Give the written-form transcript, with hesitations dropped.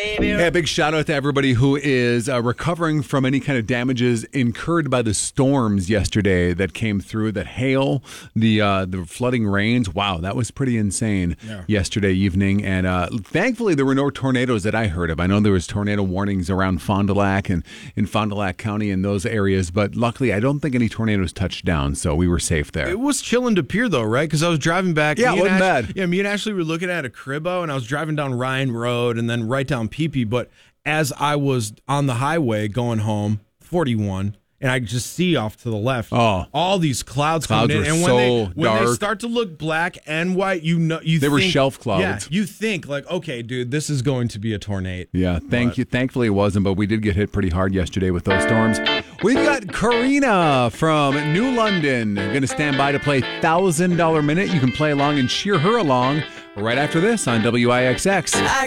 baby. Hey, a big shout out to everybody who is recovering from any kind of damages incurred by the storms yesterday that came through, that hail, the flooding rains. Wow, that was pretty insane yesterday evening. And thankfully, there were no tornadoes that I heard of. I know there was tornado warnings around Fond du Lac and in Fond du Lac County and those areas, but luckily, I don't think any tornadoes touched down, so we were safe there. It was chilling to Pier, though, right? Because I was driving back. Yeah, it wasn't bad. Yeah, me and Ashley were looking at a cribbo, and I was driving down Ryan Road and then right down Peepee. But as I was on the highway going home, 41, and I just see off to the left, all these clouds coming in. Were And so when dark. they start to look black and white, They were shelf clouds. Yeah, you think like, okay, dude, this is going to be a tornado. Yeah, thank you. Thankfully, it wasn't, but we did get hit pretty hard yesterday with those storms. We've got Karina from New London going to stand by to play $1,000 Minute. You can play along and cheer her along right after this on WIXX.